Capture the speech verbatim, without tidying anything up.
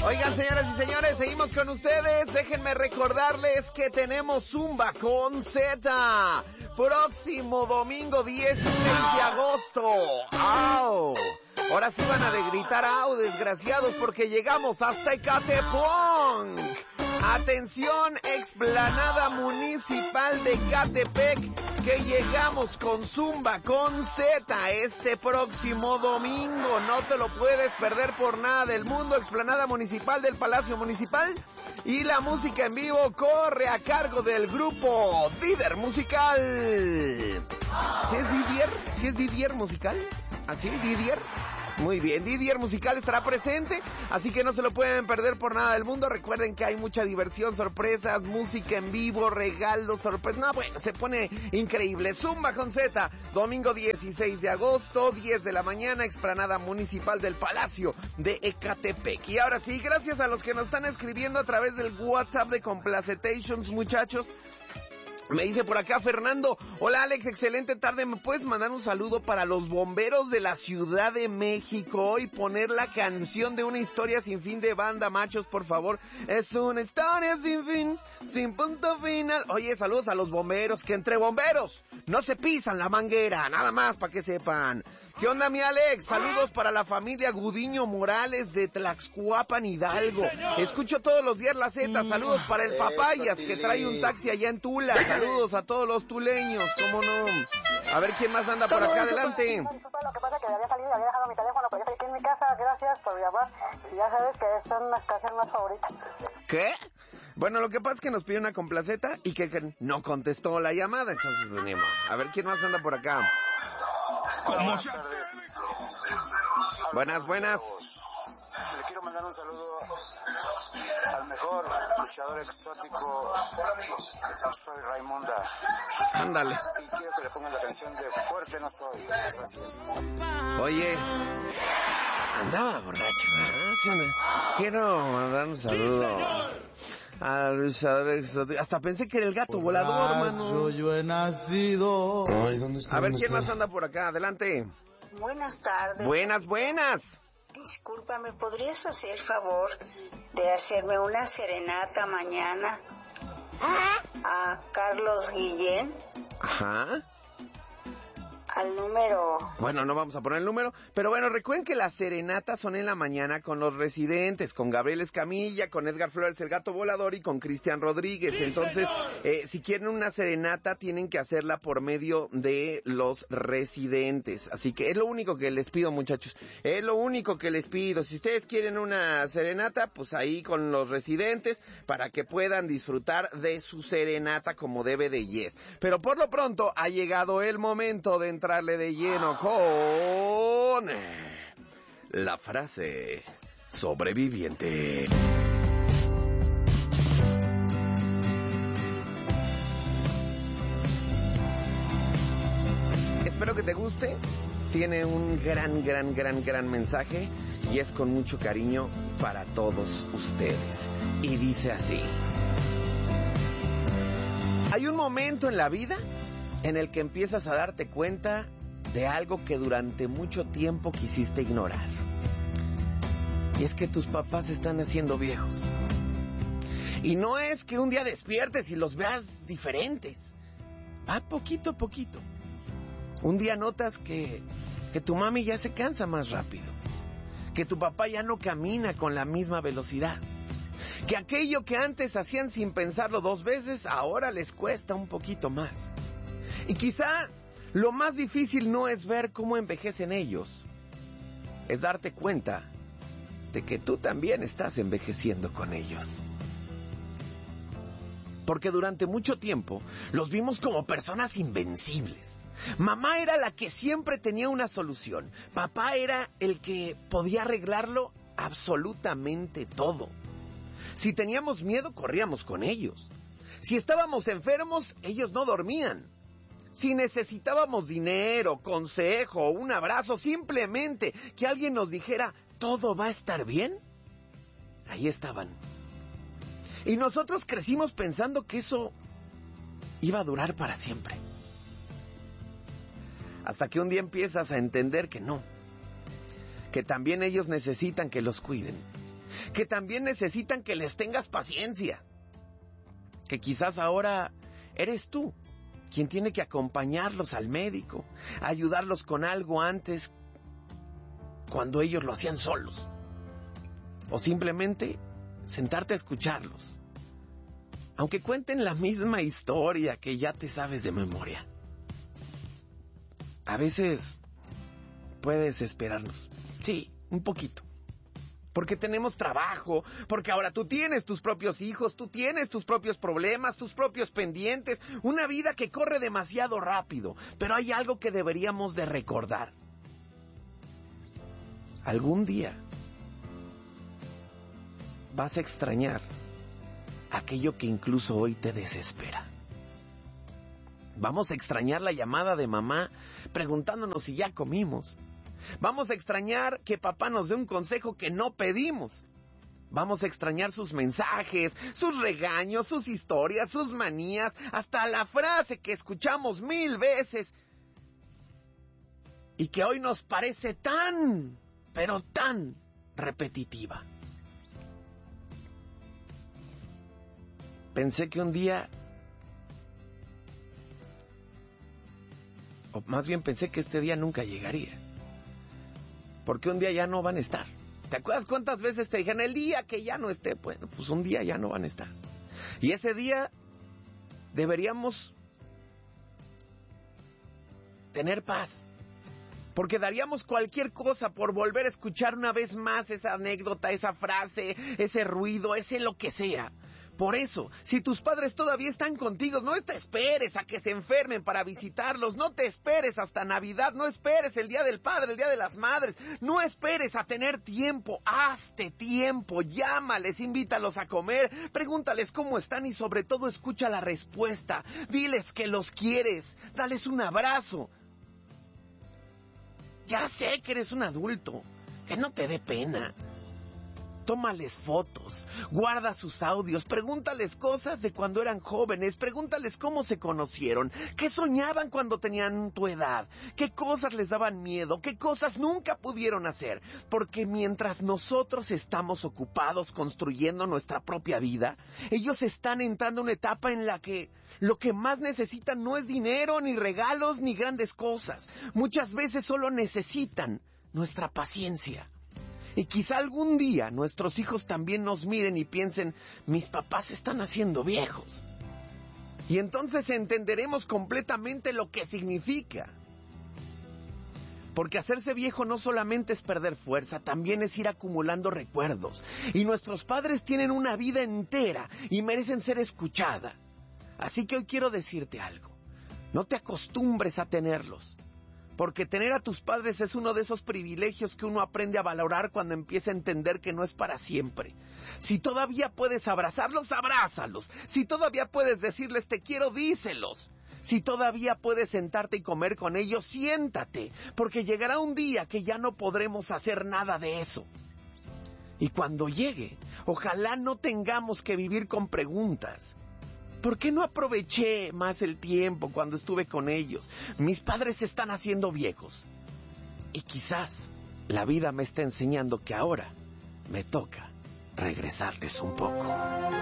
Oigan, señoras y señores, seguimos con ustedes. Déjenme recordarles que tenemos Zumba con Z. Próximo domingo dieciséis de agosto. ¡Au! Ahora sí van a de gritar ¡au, desgraciados! Porque llegamos hasta Ecatepec. Atención, explanada municipal de Ecatepec, que llegamos con Zumba con Z este próximo domingo. No te lo puedes perder por nada del mundo. Explanada municipal del Palacio Municipal. Y la música en vivo corre a cargo del grupo Didier Musical. ¿Sí es Didier? ¿Sí es Didier Musical? ¿Así? ¿Didier? Muy bien, Didier Musical estará presente, así que no se lo pueden perder por nada del mundo. Recuerden que hay mucha diversión, sorpresas, música en vivo, regalos, sorpresas. No, bueno, se pone increíble. Zumba con Z, domingo dieciséis de agosto, diez de la mañana, explanada municipal del Palacio de Ecatepec. Y ahora sí, gracias a los que nos están escribiendo a través del WhatsApp de Complacetations, muchachos. Me dice por acá Fernando: hola Alex, excelente tarde, ¿me puedes mandar un saludo para los bomberos de la Ciudad de México y poner la canción de Una historia sin fin de Banda Machos, por favor? Es una historia sin fin, sin punto final. Oye, saludos a los bomberos, que entre bomberos no se pisan la manguera, nada más para que sepan. ¿Qué onda, mi Alex? Saludos para la familia Gudiño Morales de Tlaxcuapan, Hidalgo. Escucho todos los días la Z. Saludos para el Papayas, que trae un taxi allá en Tula. Saludos a todos los tuleños, ¿cómo no? A ver quién más anda por acá, adelante. Disculpa, lo que pasa es que había salido y había dejado mi teléfono, pero yo estoy aquí en mi casa. Gracias por llamar. Y ya sabes que son unas canciones más favoritas. ¿Qué? Bueno, lo que pasa es que nos pidió una complaceta y que, que no contestó la llamada, entonces venimos. A ver quién más anda por acá. Buenas tardes. Buenas, buenas. Le quiero mandar un saludo al mejor luchador exótico. Soy Raimunda. Ándale. Y quiero que le pongan la canción de Fuerte No Soy. Gracias. Oye, andaba borracho, ¿verdad? Quiero mandar un saludo al luchador exótico. Hasta pensé que era el gato volador, mano. Yo he nacido. Ay, ¿dónde está? A ver, ¿dónde ¿quién está? más anda por acá? Adelante. Buenas tardes. Buenas, buenas. Disculpa, ¿me podrías hacer el favor de hacerme una serenata mañana a Carlos Guillén? Ajá. Al número... Bueno, no vamos a poner el número, pero bueno, recuerden que las serenatas son en la mañana con los residentes, con Gabriel Escamilla, con Edgar Flores, el gato volador, y con Cristian Rodríguez. Sí, entonces, eh, si quieren una serenata, tienen que hacerla por medio de los residentes. Así que es lo único que les pido, muchachos. Es lo único que les pido. Si ustedes quieren una serenata, pues ahí con los residentes, para que puedan disfrutar de su serenata como debe de yes. Pero por lo pronto, ha llegado el momento de entrarle de lleno con la frase sobreviviente. Espero que te guste. Tiene un gran, gran, gran, gran mensaje y es con mucho cariño para todos ustedes. Y dice así: hay un momento en la vida en el que empiezas a darte cuenta de algo que durante mucho tiempo quisiste ignorar. Y es que tus papás están haciendo viejos. Y no es que un día despiertes y los veas diferentes. Va poquito a poquito. Un día notas que, que tu mami ya se cansa más rápido. Que tu papá ya no camina con la misma velocidad. Que aquello que antes hacían sin pensarlo dos veces, ahora les cuesta un poquito más. Y quizá lo más difícil no es ver cómo envejecen ellos, es darte cuenta de que tú también estás envejeciendo con ellos. Porque durante mucho tiempo los vimos como personas invencibles. Mamá era la que siempre tenía una solución. Papá era el que podía arreglarlo absolutamente todo. Si teníamos miedo, corríamos con ellos. Si estábamos enfermos, ellos no dormían. Si necesitábamos dinero, consejo, un abrazo, simplemente que alguien nos dijera, ¿todo va a estar bien?, ahí estaban. Y nosotros crecimos pensando que eso iba a durar para siempre. Hasta que un día empiezas a entender que no. Que también ellos necesitan que los cuiden. que también necesitan que les tengas paciencia, que quizás ahora eres tú quien tiene que acompañarlos al médico, ayudarlos con algo antes cuando ellos lo hacían solos, o simplemente sentarte a escucharlos, aunque cuenten la misma historia que ya te sabes de memoria. A veces puede desesperarnos, sí, un poquito, porque tenemos trabajo, porque ahora tú tienes tus propios hijos, tú tienes tus propios problemas, tus propios pendientes, una vida que corre demasiado rápido. Pero hay algo que deberíamos de recordar. Algún día vas a extrañar aquello que incluso hoy te desespera. Vamos a extrañar la llamada de mamá preguntándonos si ya comimos. Vamos a extrañar que papá nos dé un consejo que no pedimos. Vamos a extrañar sus mensajes, sus regaños, sus historias, sus manías, hasta la frase que escuchamos mil veces y que hoy nos parece tan, pero tan repetitiva. Pensé que un día, o más bien pensé que este día nunca llegaría. Porque un día ya no van a estar. ¿Te acuerdas cuántas veces te dijeron el día que ya no esté? Bueno, pues un día ya no van a estar. Y ese día deberíamos tener paz. Porque daríamos cualquier cosa por volver a escuchar una vez más esa anécdota, esa frase, ese ruido, ese lo que sea. Por eso, si tus padres todavía están contigo, no te esperes a que se enfermen para visitarlos, no te esperes hasta Navidad, no esperes el Día del Padre, el Día de las Madres, no esperes a tener tiempo, hazte tiempo, llámales, invítalos a comer, pregúntales cómo están y sobre todo escucha la respuesta, diles que los quieres, dales un abrazo. Ya sé que eres un adulto, que no te dé pena. Tómales fotos, guarda sus audios, pregúntales cosas de cuando eran jóvenes, pregúntales cómo se conocieron, qué soñaban cuando tenían tu edad, qué cosas les daban miedo, qué cosas nunca pudieron hacer. Porque mientras nosotros estamos ocupados construyendo nuestra propia vida, ellos están entrando en una etapa en la que lo que más necesitan no es dinero, ni regalos, ni grandes cosas. Muchas veces solo necesitan nuestra paciencia. Y quizá algún día nuestros hijos también nos miren y piensen, mis papás se están haciendo viejos. Y entonces entenderemos completamente lo que significa. Porque hacerse viejo no solamente es perder fuerza, también es ir acumulando recuerdos. Y nuestros padres tienen una vida entera y merecen ser escuchada. Así que hoy quiero decirte algo. No te acostumbres a tenerlos. Porque tener a tus padres es uno de esos privilegios que uno aprende a valorar cuando empieza a entender que no es para siempre. Si todavía puedes abrazarlos, abrázalos. Si todavía puedes decirles te quiero, díselos. Si todavía puedes sentarte y comer con ellos, siéntate. Porque llegará un día que ya no podremos hacer nada de eso. Y cuando llegue, ojalá no tengamos que vivir con preguntas. ¿Por qué no aproveché más el tiempo cuando estuve con ellos? Mis padres se están haciendo viejos. Y quizás la vida me está enseñando que ahora me toca regresarles un poco.